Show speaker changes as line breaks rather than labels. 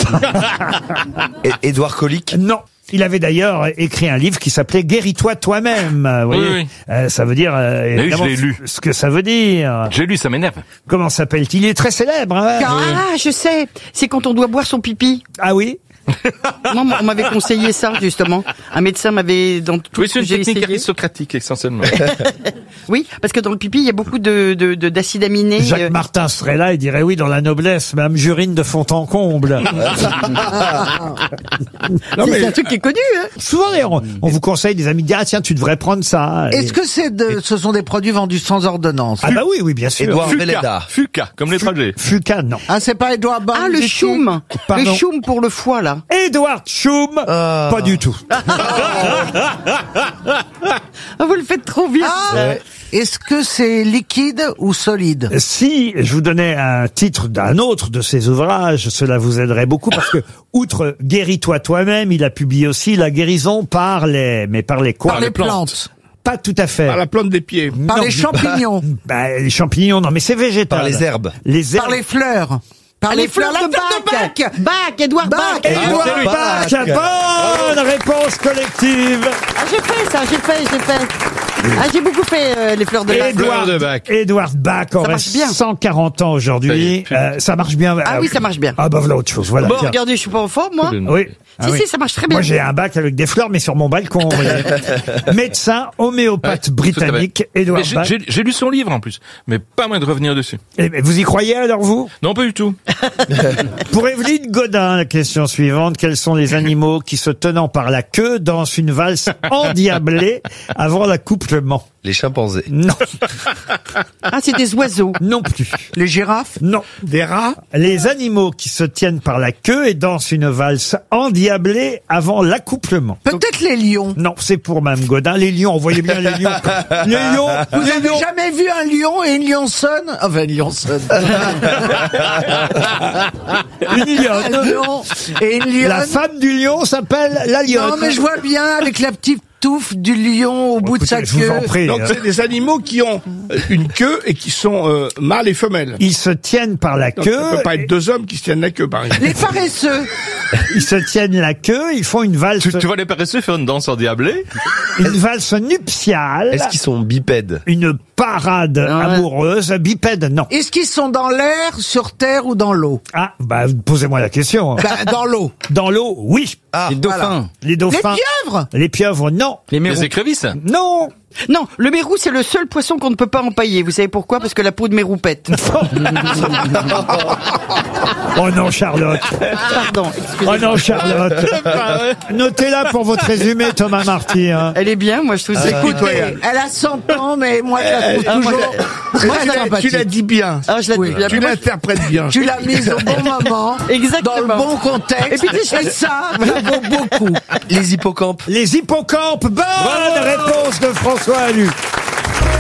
Édouard Colique?
Non. Il avait d'ailleurs écrit un livre qui s'appelait Guéris-toi toi-même. Vous voyez, ça veut dire évidemment,
je l'ai lu.
Ce que ça veut dire.
J'ai lu, ça m'énerve.
Comment s'appelle-t-il? Il est très célèbre. Hein.
Ah, je sais. C'est quand on doit boire son pipi.
Ah oui.
Moi, on m'avait conseillé ça, justement. Un médecin m'avait, dans tout
Oui,
ce
c'est
que
une
j'ai
technique
essayé.
aristocratique, essentiellement.
Oui, parce que dans le pipi, il y a beaucoup d'acide aminé.
Jacques Martin serait là et dirait oui, dans la noblesse, Madame Jurine de fond en comble.
C'est un truc qui est connu, hein.
Souvent, d'ailleurs, on vous conseille, des amis, de dire, ah tiens, tu devrais prendre ça.
Est-ce que ce sont des produits vendus sans ordonnance?
Ah bah oui, oui, bien sûr.
Édouard Velleda.
Fuca, comme les trajets.
Fuca, non.
Ah, c'est pas Édouard Bain?
Ah, le choum.
Pardon.
Le choum pour le foie, là.
Édouard Schum, pas du tout.
Ah, vous le faites trop bien.
Est-ce que c'est liquide ou solide?
Si je vous donnais un titre d'un autre de ses ouvrages, cela vous aiderait beaucoup parce que, outre Guéris-toi toi-même, il a publié aussi La guérison par les... Mais par les quoi?
Par les plantes.
Pas tout à fait.
Par la plante des pieds.
Par
Non.
les champignons.
Bah, les champignons, non, mais c'est végétal.
Par les herbes.
Les herbes.
Par les fleurs. Par
les fleurs de Bach. Bach, Édouard Bach.
Édouard Bach, bonne réponse collective.
Ah, j'ai fait ça, j'ai fait. Ah, j'ai beaucoup fait les fleurs de Bach.
Édouard Bach aurait
marche bien.
140 ans aujourd'hui. Ça marche bien.
Ah oui, ça marche bien.
Ah bah voilà autre chose. Voilà.
Bon,
tiens.
regardez, je suis pas en forme, moi.
Oui. Ah
Si,
oui.
si, ça marche très bien.
Moi, j'ai un bac avec des fleurs, mais sur mon balcon. vous voyez. Médecin, homéopathe britannique, Édouard
Mais
Bach.
j'ai lu son livre en plus, mais pas moins de revenir dessus.
Eh ben, vous y croyez alors, vous?
Non, pas du tout.
Pour Evelyne Godin, la question suivante. Quels sont les animaux qui, se tenant par la queue, dansent une valse endiablée avant l'accouplement?
Les chimpanzés.
Non.
Ah, c'est des oiseaux.
Non plus.
Les girafes?
Non.
Des rats?
Les animaux qui se tiennent par la queue et dansent une valse endiablée avant l'accouplement.
Peut-être les lions.
Non, c'est pour Mme Godin. Les lions, vous voyez bien les lions. Les lions.
Vous
les
avez
lions.
jamais vu un lion et une lionçonne? Enfin, une lionçonne.
Une
Un
lionne.
lion et une lionne.
La femme du lion s'appelle la lionne.
Non, mais je vois bien avec la petite touffe du lion au bout de sa
Écoutez, je vous en
queue.
prie.
Donc c'est des animaux qui ont une queue et qui sont mâles et femelles.
Ils se tiennent par la
Donc,
queue.
ça peut pas être deux hommes qui se tiennent la queue, par exemple.
Les paresseux.
Ils se tiennent la queue. Ils font une valse.
Tu vois les paresseux faire une danse endiablée?
Une valse nuptiale.
Est-ce qu'ils sont bipèdes?
Une parade amoureuse. Bipède, non.
Est-ce qu'ils sont dans l'air, sur terre ou dans l'eau?
Ah, bah, posez-moi la question.
Bah, dans l'eau.
Dans l'eau, oui.
Ah,
Les dauphins.
Les
Les
dauphins.
pieuvres.
Les pieuvres, non.
Les écrevisses?
Non.
Non, le mérou, c'est le seul poisson qu'on ne peut pas empailler. Vous savez pourquoi? Parce que la peau de mérou pète.
Oh non, Charlotte.
Pardon,
Oh
excusez-moi.
non, Charlotte. Notez-la pour votre résumé, Thomas Marty. Hein.
Elle est bien, moi je trouve ça cool.
Écoutez, elle a 100 ans, mais moi je la trouve
moi,
toujours très
Tu
sympathique.
l'as dit bien.
Ah, je la
Oui.
dis bien.
Tu
Mais moi,
l'interprètes bien.
Tu l'as mise au bon moment,
Exactement.
dans le bon contexte,
Et puis,
et ça vaut beaucoup.
Les hippocampes.
Les hippocampes. Bonne réponse de François Allu.